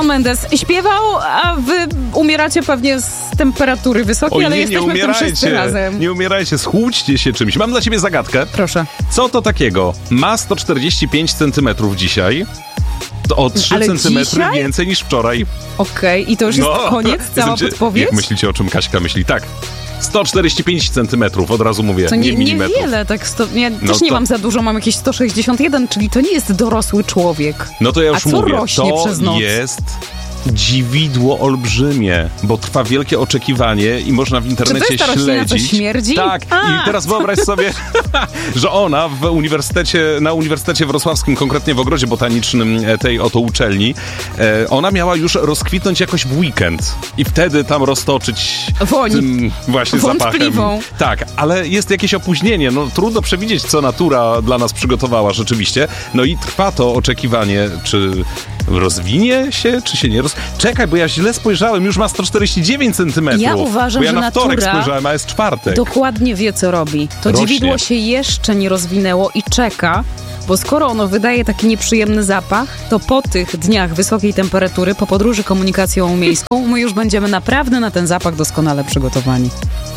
Shawn Mendes śpiewał, a wy umieracie pewnie z temperatury wysokiej, ale jesteśmy w tym wszyscy razem. Nie umierajcie, schłódźcie się czymś. Mam dla ciebie zagadkę. Proszę. Co to takiego? Ma 145 centymetrów dzisiaj. To o 3 centymetry więcej niż wczoraj. Okej, i to już jest koniec? Cała podpowiedź? Jak myślicie, o czym Kaśka myśli? Tak. 145 centymetrów, od razu mówię, to nie milimetrów. Niewiele, tak też nie mam za dużo, mam jakieś 161, czyli to nie jest dorosły człowiek. No to ja już mówię, rośnie przez noc? Jest dziwidło olbrzymie, bo trwa wielkie oczekiwanie i można w internecie śledzić. Czy to jest ta roślina, co śmierdzi? Tak. I teraz wyobraź sobie, że ona na Uniwersytecie Wrocławskim, konkretnie w Ogrodzie Botanicznym tej oto uczelni, ona miała już rozkwitnąć jakoś w weekend i wtedy tam roztoczyć tym właśnie zapachem. Tak, ale jest jakieś opóźnienie. No trudno przewidzieć, co natura dla nas przygotowała rzeczywiście. No i trwa to oczekiwanie, czy rozwinie się, czy się nie Czekaj, bo ja źle spojrzałem, już ma 149 centymetrów. Ja uważam, że na wtorek natura spojrzałem, a jest czwartek. Dokładnie wie, co robi. To Rośnie. dziwidło się jeszcze nie rozwinęło i czeka, bo skoro ono wydaje taki nieprzyjemny zapach, to po tych dniach wysokiej temperatury, po podróży komunikacją miejską, my już będziemy naprawdę na ten zapach doskonale przygotowani.